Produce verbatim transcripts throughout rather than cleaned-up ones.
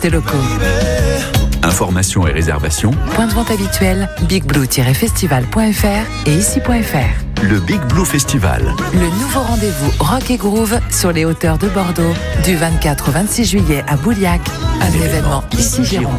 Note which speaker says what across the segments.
Speaker 1: des locaux.
Speaker 2: Informations et réservations.
Speaker 1: Point de vente habituel, big blue tiret festival point f r et ici point f r.
Speaker 2: Le Big Blue Festival.
Speaker 1: Le nouveau rendez-vous rock et groove sur les hauteurs de Bordeaux du vingt-quatre au vingt-six juillet à Bouliac. Un, Un événement ici Gironde.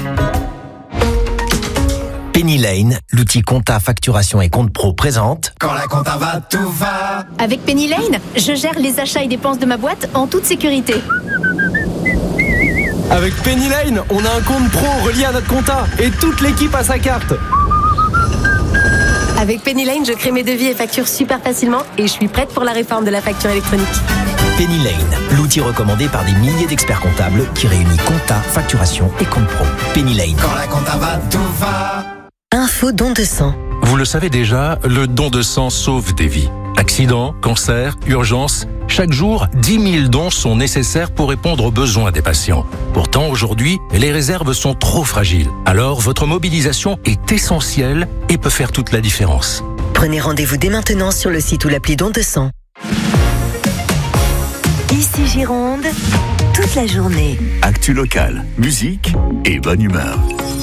Speaker 3: Penny Lane, l'outil compta, facturation et compte pro présente.
Speaker 4: Quand la compta va, tout va.
Speaker 5: Avec Penny Lane, je gère les achats et dépenses de ma boîte en toute sécurité.
Speaker 6: Avec Penny Lane, on a un compte pro relié à notre compta et toute l'équipe a sa carte.
Speaker 5: Avec Penny Lane, je crée mes devis et factures super facilement et je suis prête pour la réforme de la facture électronique.
Speaker 3: Penny Lane, l'outil recommandé par des milliers d'experts comptables qui réunit compta, facturation et compte pro. Penny Lane.
Speaker 4: Quand la compta va, tout va.
Speaker 7: Info don de sang.
Speaker 8: Vous le savez déjà, le don de sang sauve des vies. Accidents, cancers, urgences, chaque jour, dix mille dons sont nécessaires pour répondre aux besoins des patients. Pourtant, aujourd'hui, les réserves sont trop fragiles. Alors, votre mobilisation est essentielle et peut faire toute la différence.
Speaker 7: Prenez rendez-vous dès maintenant sur le site ou l'appli don de sang. Ici Gironde, toute la journée.
Speaker 2: Actu locale, musique et bonne humeur.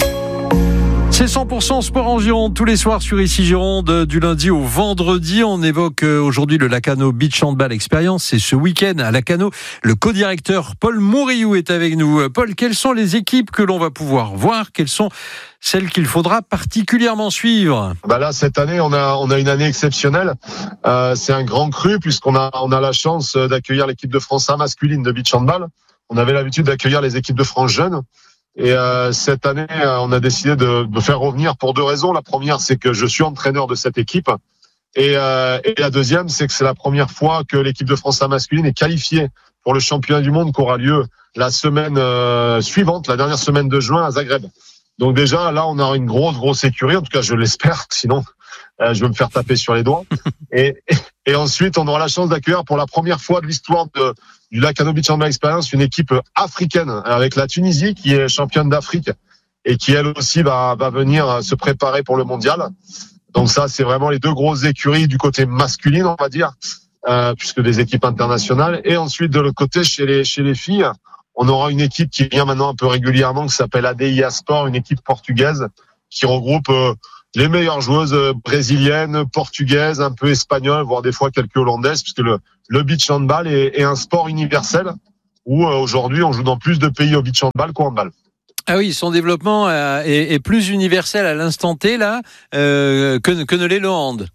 Speaker 9: C'est cent pour cent sport en Gironde, tous les soirs sur Ici Gironde, du lundi au vendredi. On évoque aujourd'hui le Lacano Beach Handball Experience. C'est ce week-end à Lacano. Le co-directeur Paul Mouriou est avec nous. Paul, quelles sont les équipes que l'on va pouvoir voir? Quelles sont celles qu'il faudra particulièrement suivre?
Speaker 10: Bah là, cette année, on a on a une année exceptionnelle. Euh, c'est un grand cru puisqu'on a on a la chance d'accueillir l'équipe de France A masculine de beach handball. On avait l'habitude d'accueillir les équipes de France jeunes. Et euh, cette année, euh, on a décidé de, de faire revenir pour deux raisons. La première, c'est que je suis entraîneur de cette équipe. Et, euh, et la deuxième, c'est que c'est la première fois que l'équipe de France A masculine est qualifiée pour le championnat du monde qui aura lieu la semaine euh, suivante, la dernière semaine de juin à Zagreb. Donc déjà, là, on a une grosse, grosse écurie. En tout cas, je l'espère. Sinon, euh, je vais me faire taper sur les doigts. Et, et ensuite, on aura la chance d'accueillir pour la première fois de l'histoire de du Lacano Beach Handball Experience, une équipe africaine avec la Tunisie qui est championne d'Afrique et qui elle aussi va, va venir se préparer pour le mondial. Donc ça, c'est vraiment les deux grosses écuries du côté masculin, on va dire, euh, puisque des équipes internationales. Et ensuite, de l'autre côté, chez les, chez les filles, on aura une équipe qui vient maintenant un peu régulièrement, qui s'appelle A D I A Sport, une équipe portugaise qui regroupe euh, les meilleures joueuses brésiliennes, portugaises, un peu espagnoles, voire des fois quelques hollandaises, puisque le, le beach handball est, est un sport universel où euh, aujourd'hui on joue dans plus de pays au beach handball qu'au handball.
Speaker 9: Ah oui, son développement euh, est, est plus universel à l'instant T là euh, que, que ne l'est le hand.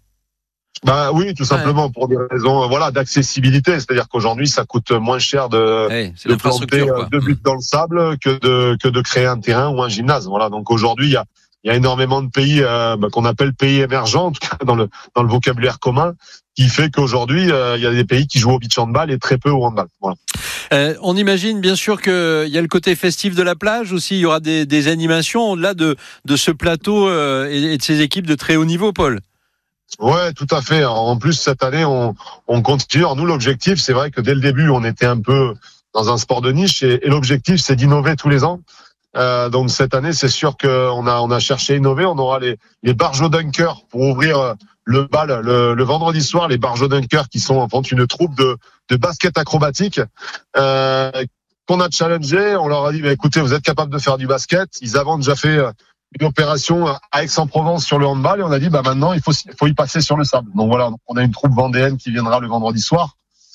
Speaker 10: Bah oui, tout simplement ouais. pour des raisons voilà d'accessibilité, c'est-à-dire qu'aujourd'hui ça coûte moins cher de, ouais, de planter quoi. deux buts dans le sable que de que de créer un terrain ou un gymnase. Voilà, donc aujourd'hui il y a Il y a énormément de pays euh, bah, qu'on appelle pays émergents, en tout cas dans le dans le vocabulaire commun, qui fait qu'aujourd'hui euh, il y a des pays qui jouent au beach handball et très peu au handball. Voilà.
Speaker 9: Euh, on imagine bien sûr qu'il y a le côté festif de la plage aussi. Il y aura des, des animations au-delà de de ce plateau euh, et, et de ces équipes de très haut niveau, Paul.
Speaker 10: Ouais, tout à fait. En plus cette année on on continue. Alors, nous l'objectif, c'est vrai que dès le début on était un peu dans un sport de niche et, et l'objectif c'est d'innover tous les ans. Euh, donc cette année, c'est sûr qu'on a on a cherché à innover. On aura les les barjots dunkers pour ouvrir le bal le, le vendredi soir. Les barjots dunkers qui sont en fait une troupe de de basket acrobatique euh, qu'on a challengé. On leur a dit bah, écoutez, vous êtes capables de faire du basket. Ils avaient déjà fait une opération à Aix-en-Provence sur le handball et on a dit bah maintenant il faut faut y passer sur le sable. Donc voilà, donc on a une troupe vendéenne qui viendra le vendredi soir.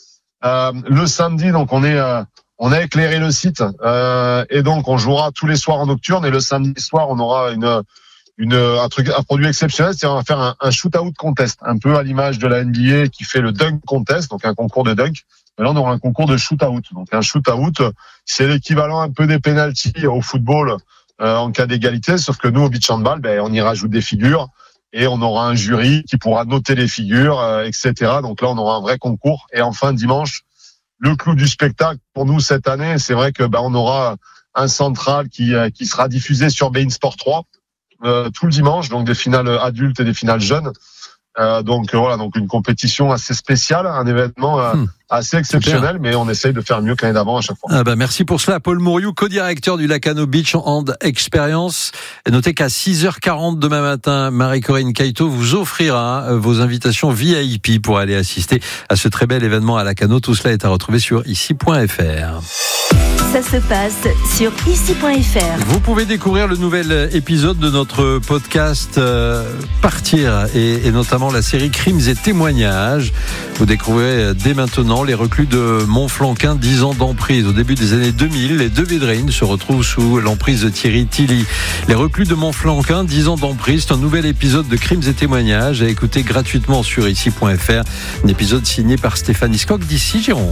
Speaker 10: Euh, le samedi, donc on est euh, On a éclairé le site euh, et donc on jouera tous les soirs en nocturne et le samedi soir on aura une une un truc un produit exceptionnel, c'est-à-dire on va faire un, un shoot-out contest, un peu à l'image de la N B A qui fait le dunk contest, donc un concours de dunk. Mais là on aura un concours de shoot-out. Donc un shoot-out, c'est l'équivalent un peu des pénaltys au football euh, en cas d'égalité, sauf que nous au beach handball, ben on y rajoute des figures et on aura un jury qui pourra noter les figures, euh, et cetera. Donc là on aura un vrai concours et enfin dimanche. Le clou du spectacle pour nous cette année, c'est vrai que bah on aura un central qui qui sera diffusé sur beIN Sport trois euh, tout le dimanche, donc des finales adultes et des finales jeunes. Euh, donc voilà, donc une compétition assez spéciale, un événement euh, hmm. assez exceptionnel, super. Mais on essaye de faire mieux que l'année d'avant à chaque fois.
Speaker 9: Ah bah merci pour cela, Paul Mouriou, co-directeur du Lacano Beach Hand Experience. Et notez qu'à six heures quarante demain matin, Marie-Corinne Caïto vous offrira vos invitations V I P pour aller assister à ce très bel événement à Lacano. Tout cela est à retrouver sur ici point f r.
Speaker 7: Ça se passe sur ici point f r.
Speaker 9: Vous pouvez découvrir le nouvel épisode de notre podcast euh, Partir et, et notamment la série Crimes et témoignages. Vous découvrez dès maintenant les reclus de Montflanquin, dix ans d'emprise. Au début des années deux mille, les deux Védrines se retrouvent sous l'emprise de Thierry Tilly. Les reclus de Montflanquin, dix ans d'emprise, c'est un nouvel épisode de Crimes et témoignages à écouter gratuitement sur ici point f r. Un épisode signé par Stéphanie Scott d'ici Gironde.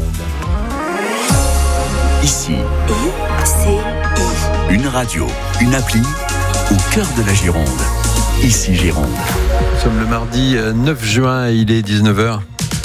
Speaker 2: Ici,
Speaker 7: I-C-I.
Speaker 2: une radio, une appli au cœur de la Gironde. Ici Gironde.
Speaker 9: Nous sommes le mardi neuf juin et il est dix-neuf heures.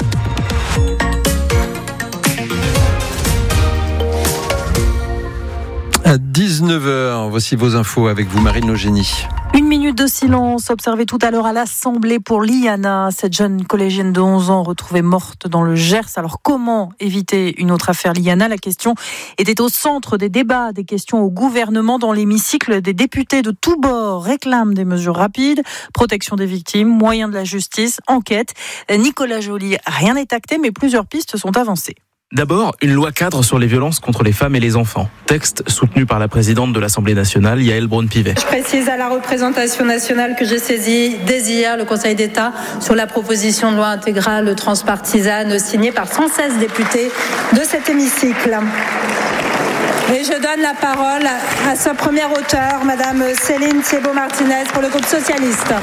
Speaker 9: À dix-neuf heures, voici vos infos avec vous, Marine Logénie.
Speaker 11: Une minute de silence observée tout à l'heure à l'Assemblée pour Liana, cette jeune collégienne de onze ans retrouvée morte dans le Gers. Alors comment éviter une autre affaire Liana ? La question était au centre des débats, des questions au gouvernement dans l'hémicycle. Des députés de tous bords réclament des mesures rapides, protection des victimes, moyens de la justice, enquête. Nicolas Joly, rien n'est acté mais plusieurs pistes sont avancées.
Speaker 12: D'abord, une loi cadre sur les violences contre les femmes et les enfants. Texte soutenu par la présidente de l'Assemblée nationale, Yaël Braun-Pivet.
Speaker 13: Je précise à la représentation nationale que j'ai saisi dès hier le Conseil d'État sur la proposition de loi intégrale transpartisane signée par cent seize députés de cet hémicycle. Et je donne la parole à sa première auteure, Madame Céline Thiébaut-Martinez, pour le groupe socialiste.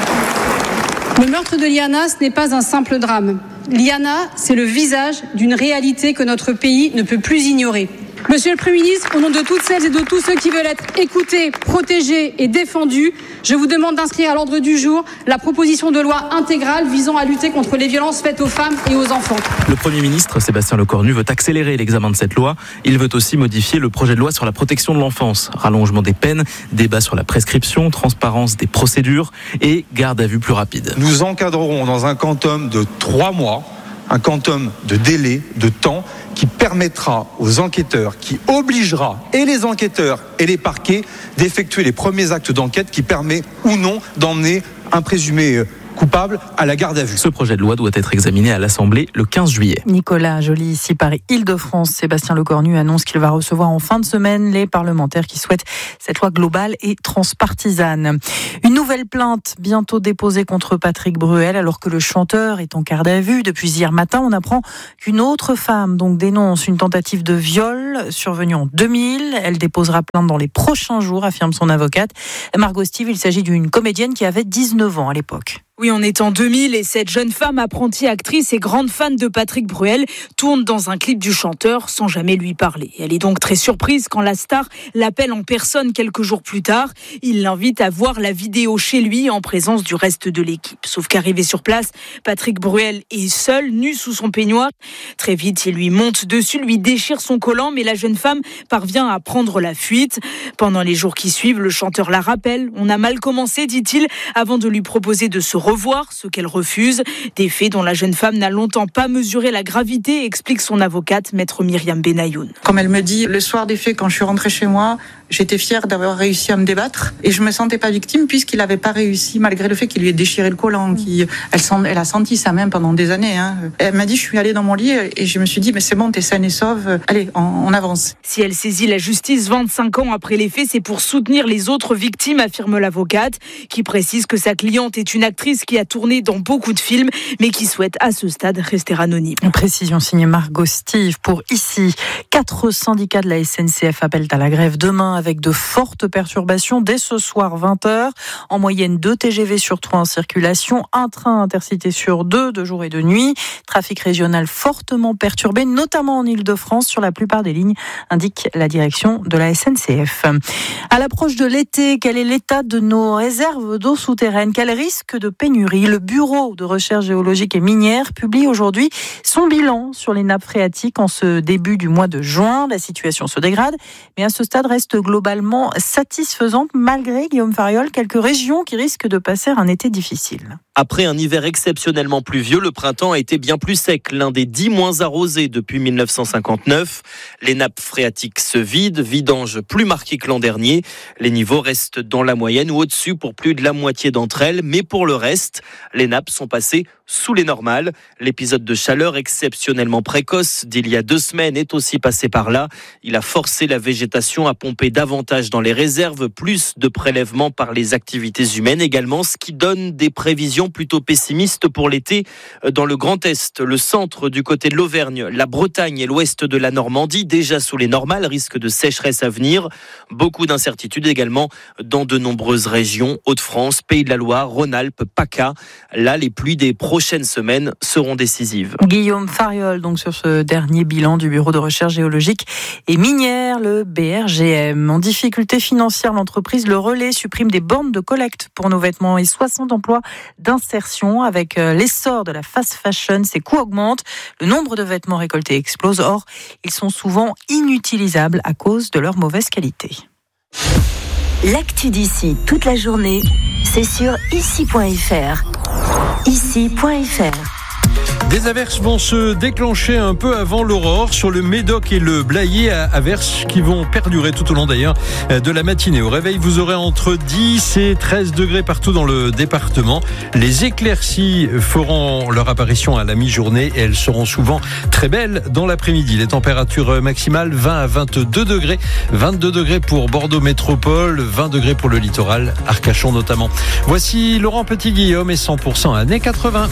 Speaker 14: Le meurtre de Liana, ce n'est pas un simple drame. Liana, c'est le visage d'une réalité que notre pays ne peut plus ignorer. Monsieur le Premier ministre, au nom de toutes celles et de tous ceux qui veulent être écoutés, protégés et défendus, je vous demande d'inscrire à l'ordre du jour la proposition de loi intégrale visant à lutter contre les violences faites aux femmes et aux enfants.
Speaker 12: Le Premier ministre, Sébastien Lecornu, veut accélérer l'examen de cette loi. Il veut aussi modifier le projet de loi sur la protection de l'enfance. Rallongement des peines, débat sur la prescription, transparence des procédures et garde à vue plus rapide.
Speaker 15: Nous encadrerons dans un quantum de trois mois, un quantum de délai, de temps, qui permettra aux enquêteurs, qui obligera et les enquêteurs et les parquets d'effectuer les premiers actes d'enquête qui permet ou non d'emmener un présumé coupable à la garde à vue.
Speaker 12: Ce projet de loi doit être examiné à l'Assemblée le quinze juillet.
Speaker 11: Nicolas Joly, ici Paris, Île-de-France. Sébastien Lecornu annonce qu'il va recevoir en fin de semaine les parlementaires qui souhaitent cette loi globale et transpartisane. Une nouvelle plainte bientôt déposée contre Patrick Bruel alors que le chanteur est en garde à vue. Depuis hier matin, on apprend qu'une autre femme donc dénonce une tentative de viol survenue en deux mille. Elle déposera plainte dans les prochains jours, affirme son avocate. Margot Steve, il s'agit d'une comédienne qui avait dix-neuf ans à l'époque.
Speaker 16: Oui, on est en deux mille et cette jeune femme apprentie actrice et grande fan de Patrick Bruel tourne dans un clip du chanteur sans jamais lui parler. Elle est donc très surprise quand la star l'appelle en personne quelques jours plus tard. Il l'invite à voir la vidéo chez lui en présence du reste de l'équipe. Sauf qu'arrivé sur place, Patrick Bruel est seul, nu sous son peignoir. Très vite, il lui monte dessus, lui déchire son collant, mais la jeune femme parvient à prendre la fuite. Pendant les jours qui suivent, le chanteur la rappelle. On a mal commencé, dit-il, avant de lui proposer de se revoir, ce qu'elle refuse. Des faits dont la jeune femme n'a longtemps pas mesuré la gravité, explique son avocate, maître Myriam Benayoun.
Speaker 17: Comme elle me dit, le soir des faits, quand je suis rentrée chez moi, j'étais fière d'avoir réussi à me débattre et je me sentais pas victime puisqu'il n'avait pas réussi, malgré le fait qu'il lui ait déchiré le collant. Qui, elle, sent, elle a senti sa main pendant des années. Hein. Elle m'a dit, je suis allée dans mon lit et je me suis dit, mais c'est bon, t'es saine et sauve, allez, on, on avance.
Speaker 16: Si elle saisit la justice vingt-cinq ans après les faits, c'est pour soutenir les autres victimes, affirme l'avocate, qui précise que sa cliente est une actrice qui a tourné dans beaucoup de films, mais qui souhaite à ce stade rester anonyme.
Speaker 11: Une précision signée Margot Steve pour ici. Quatre syndicats de la S N C F appellent à la grève demain avec de fortes perturbations dès ce soir vingt heures. En moyenne, deux T G V sur trois en circulation, un train intercité sur deux de jour et de nuit. Trafic régional fortement perturbé, notamment en Île-de-France sur la plupart des lignes, indique la direction de la S N C F. À l'approche de l'été, quel est l'état de nos réserves d'eau souterraine ? Quel risque de pénurie ? Le Bureau de recherche géologique et minière publie aujourd'hui son bilan sur les nappes phréatiques en ce début du mois de juin. La situation se dégrade, mais à ce stade reste globalement satisfaisante malgré, Guillaume Fariol, quelques régions qui risquent de passer un été difficile.
Speaker 18: Après un hiver exceptionnellement pluvieux, le printemps a été bien plus sec, l'un des dix moins arrosés depuis mille neuf cent cinquante-neuf. Les nappes phréatiques se vident, vidange plus marquée que l'an dernier. Les niveaux restent dans la moyenne ou au-dessus pour plus de la moitié d'entre elles, mais pour le reste, les nappes sont passées sous les normales. L'épisode de chaleur exceptionnellement précoce d'il y a deux semaines est aussi passé par là. Il a forcé la végétation à pomper davantage dans les réserves, plus de prélèvements par les activités humaines également, ce qui donne des prévisions plutôt pessimistes pour l'été dans le Grand Est, le centre du côté de l'Auvergne, la Bretagne et l'ouest de la Normandie, déjà sous les normales, risque de sécheresse à venir. Beaucoup d'incertitudes également dans de nombreuses régions, Hauts-de-France, Pays de la Loire, Rhône-Alpes, PACA. Là, les pluies des prochaines semaines seront décisives.
Speaker 11: Guillaume Fariol, donc sur ce dernier bilan du Bureau de recherche géologique et minière, le B R G M. En difficulté financière, l'entreprise Le Relais supprime des bornes de collecte pour nos vêtements et soixante emplois d'insertion. Avec l'essor de la fast fashion, ses coûts augmentent, le nombre de vêtements récoltés explose. Or, ils sont souvent inutilisables à cause de leur mauvaise qualité.
Speaker 7: L'actu d'ici toute la journée, c'est sur ici point f r. ici point f r.
Speaker 9: Des averses vont se déclencher un peu avant l'aurore sur le Médoc et le Blayais, averses qui vont perdurer tout au long d'ailleurs de la matinée. Au réveil, vous aurez entre dix et treize degrés partout dans le département. Les éclaircies feront leur apparition à la mi-journée et elles seront souvent très belles dans l'après-midi. Les températures maximales vingt à vingt-deux degrés, vingt-deux degrés pour Bordeaux Métropole, vingt degrés pour le littoral, Arcachon notamment. Voici Laurent Petit-Guillaume et cent pour cent années quatre-vingts.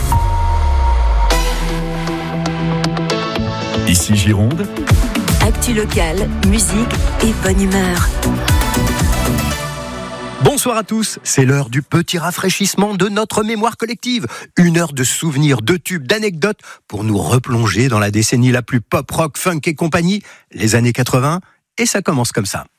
Speaker 2: Ici Gironde.
Speaker 7: Actu locale, musique et bonne humeur.
Speaker 19: Bonsoir à tous, c'est l'heure du petit rafraîchissement de notre mémoire collective. Une heure de souvenirs, de tubes, d'anecdotes pour nous replonger dans la décennie la plus pop, rock, funk et compagnie, les années quatre-vingts. Et ça commence comme ça.